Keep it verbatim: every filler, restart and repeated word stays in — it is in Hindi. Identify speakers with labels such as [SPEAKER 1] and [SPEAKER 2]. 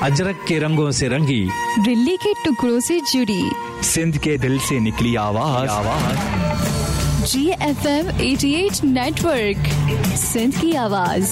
[SPEAKER 1] अजरक के रंगों से रंगी,
[SPEAKER 2] दिल्ली के टुकड़ों से जुड़ी,
[SPEAKER 3] सिंध के दिल से निकली आवाज आवाज
[SPEAKER 2] जी एफ एम अठासी नेटवर्क, सिंध की आवाज।